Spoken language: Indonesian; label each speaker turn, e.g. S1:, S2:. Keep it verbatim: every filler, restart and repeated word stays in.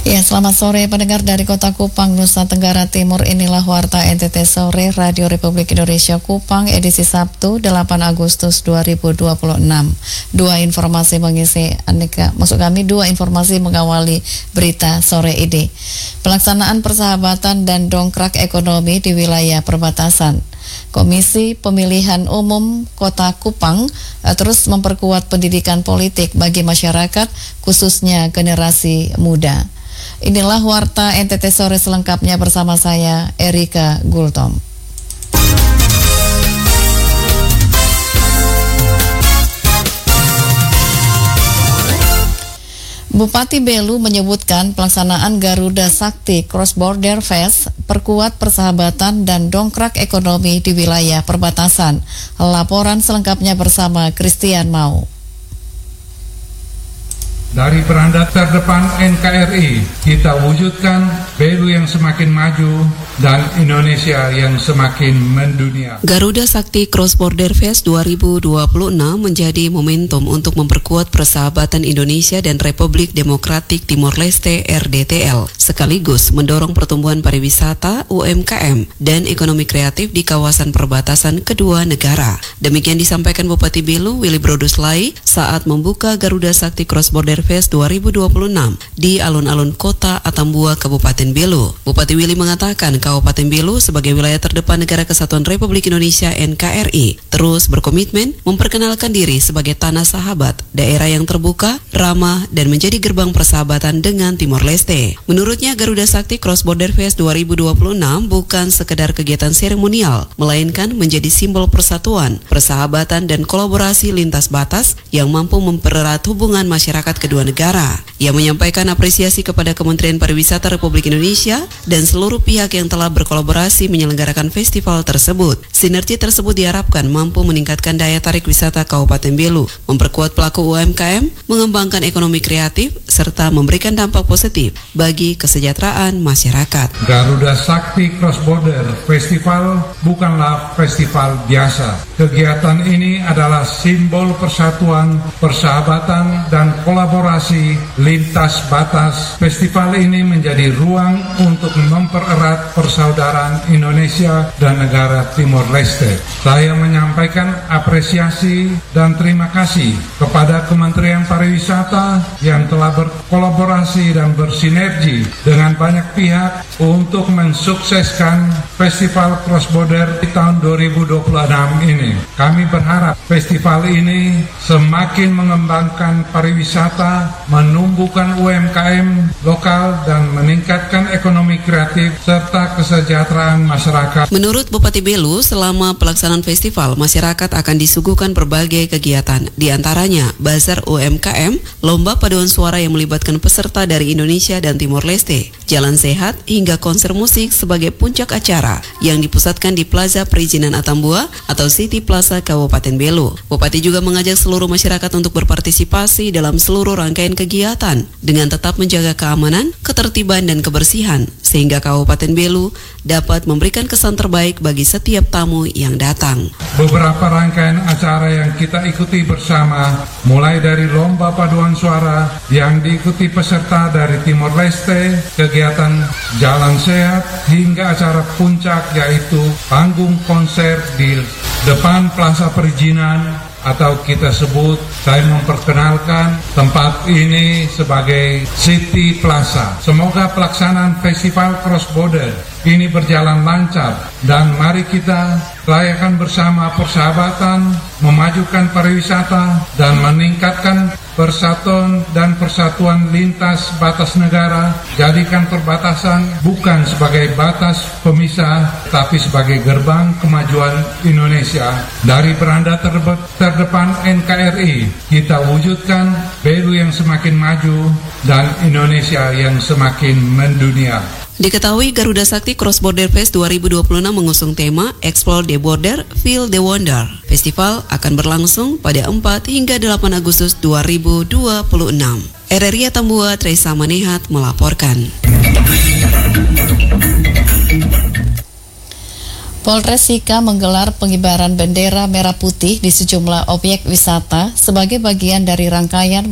S1: Ya, selamat sore pendengar dari Kota Kupang, Nusa Tenggara Timur. Inilah Warta N T T Sore Radio Republik Indonesia Kupang edisi Sabtu delapan Agustus dua ribu dua puluh enam. Dua informasi mengisi aneka, maksud kami dua informasi mengawali berita sore ini. Pelaksanaan persahabatan dan dongkrak ekonomi di wilayah perbatasan. Komisi Pemilihan Umum Kota Kupang uh, terus memperkuat pendidikan politik bagi masyarakat, khususnya generasi muda. Inilah Warta N T T Sore selengkapnya bersama saya, Erika Gultom. Bupati Belu menyebutkan pelaksanaan Garuda Sakti Cross Border Fest perkuat persahabatan dan dongkrak ekonomi di wilayah perbatasan. Laporan selengkapnya bersama Christian Mau.
S2: Dari beranda terdepan N K R I, kita wujudkan Belu yang semakin maju dan Indonesia yang semakin mendunia.
S3: Garuda Sakti Cross Border Fest dua ribu dua puluh enam menjadi momentum untuk memperkuat persahabatan Indonesia dan Republik Demokratik Timor Leste R D T L, sekaligus mendorong pertumbuhan pariwisata, U M K M, dan ekonomi kreatif di kawasan perbatasan kedua negara. Demikian disampaikan Bupati Belu, Willy Broduslai, saat membuka Garuda Sakti Cross Border Fest dua ribu dua puluh enam di alun-alun Kota Atambua, Kabupaten Belu. Bupati Willy mengatakan Kabupaten Belu sebagai wilayah terdepan Negara Kesatuan Republik Indonesia N K R I terus berkomitmen memperkenalkan diri sebagai tanah sahabat, daerah yang terbuka, ramah, dan menjadi gerbang persahabatan dengan Timor Leste. Menurutnya Garuda Sakti Cross Border Fest dua ribu dua puluh enam bukan sekedar kegiatan seremonial, melainkan menjadi simbol persatuan, persahabatan, dan kolaborasi lintas batas yang mampu mempererat hubungan masyarakat kedua negara. Ia menyampaikan apresiasi kepada Kementerian Pariwisata Republik Indonesia dan seluruh pihak yang telah berkolaborasi menyelenggarakan festival tersebut. Sinergi tersebut diharapkan mampu meningkatkan daya tarik wisata Kabupaten Belu, memperkuat pelaku U M K M, mengembangkan ekonomi kreatif, serta memberikan dampak positif bagi kesejahteraan masyarakat.
S2: Garuda Sakti Cross Border Festival bukanlah festival biasa. Kegiatan ini adalah simbol persatuan, persahabatan, dan kolaborasi lintas batas. Festival ini menjadi ruang untuk mempererat persaudaraan Indonesia dan negara Timor Leste. Saya menyampaikan apresiasi dan terima kasih kepada Kementerian Pariwisata yang telah berkolaborasi dan bersinergi dengan banyak pihak untuk mensukseskan Festival Cross Border di tahun dua ribu dua puluh enam ini. Kami berharap festival ini semakin mengembangkan pariwisata, menumbuhkan U M K M lokal, dan meningkatkan ekonomi kreatif serta kesejahteraan masyarakat.
S3: Menurut Bupati Belu, selama pelaksanaan festival, masyarakat akan disuguhkan berbagai kegiatan, di antaranya bazar U M K M, lomba paduan suara yang melibatkan peserta dari Indonesia dan Timor Leste, jalan sehat, hingga konser musik sebagai puncak acara yang dipusatkan di Plaza Perizinan Atambua atau City Plaza Kabupaten Belu. Bupati juga mengajak seluruh masyarakat untuk berpartisipasi dalam seluruh rangkaian kegiatan dengan tetap menjaga keamanan, ketertiban, dan kebersihan, sehingga Kabupaten Belu dapat memberikan kesan terbaik bagi setiap tamu yang datang.
S2: Beberapa rangkaian acara yang kita ikuti bersama, mulai dari lomba paduan suara yang diikuti peserta dari Timor Leste, kegiatan jalan sehat, hingga acara puncak yaitu panggung konser di depan Plaza Perizinan, atau kita sebut, saya memperkenalkan tempat ini sebagai City Plaza. Semoga pelaksanaan Festival Cross Border ini berjalan lancar, dan mari kita rayakan bersama persahabatan, memajukan pariwisata, dan meningkatkan persatuan dan persatuan lintas batas negara. Jadikan perbatasan bukan sebagai batas pemisah, tapi sebagai gerbang kemajuan Indonesia. Dari beranda terdepan, terdepan N K R I, kita wujudkan Belu yang semakin maju dan Indonesia yang semakin mendunia.
S3: Diketahui Garuda Sakti Cross Border Fest dua ribu dua puluh enam mengusung tema Explore the Border, Feel the Wonder. Festival akan berlangsung pada empat hingga delapan Agustus dua ribu dua puluh enam. R R I Atambua, Teresa Manehat melaporkan.
S1: Polres Sika menggelar pengibaran bendera merah putih di sejumlah objek wisata sebagai bagian dari rangkaian